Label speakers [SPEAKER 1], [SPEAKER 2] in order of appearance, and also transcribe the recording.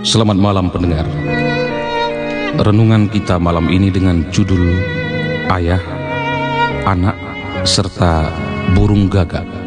[SPEAKER 1] Selamat malam pendengar. Renungan kita malam ini dengan judul Ayah, Anak, serta Burung Gagak.